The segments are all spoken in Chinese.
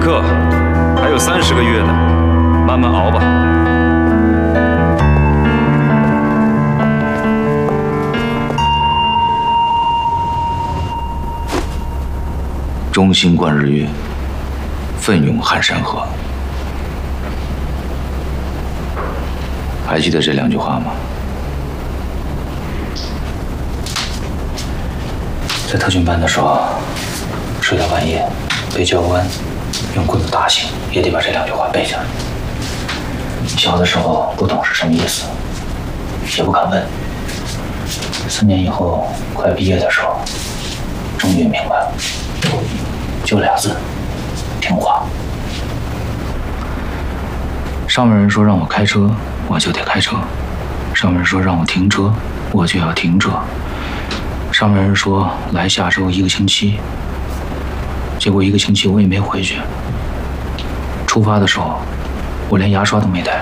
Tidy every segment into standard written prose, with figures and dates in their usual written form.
克，还有30个月呢，慢慢熬吧。 忠心观日月，奋勇撼山河。还记得这2句话吗？在特训班的时候，睡到半夜，被教官用棍子打醒，也得把这2句话背下来。小的时候不懂是什么意思，也不敢问。3年以后，快毕业的时候，终于明白了，就2字：听话。上面人说让我开车，我就得开车；上面人说让我停车，我就要停车；上面人说来下周1个星期，结果1个星期我也没回去。出发的时候，我连牙刷都没带。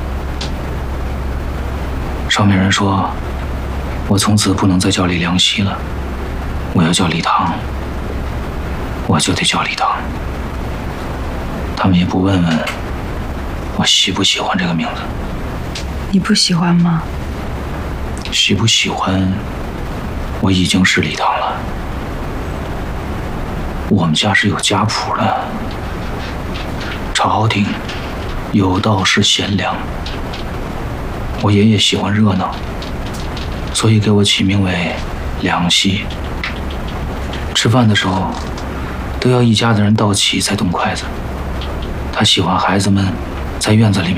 上面人说，我从此不能再叫李良熙了，我要叫李唐，我就得叫李唐。他们也不问问我喜不喜欢这个名字。 你不喜欢吗？ 喜不喜欢，我已经是李唐了。我们家是有家谱的，朝廷有道是贤良。我爷爷喜欢热闹，所以给我起名为良熙。吃饭的时候都要一家的人到齐才动筷子。他喜欢孩子们在院子里面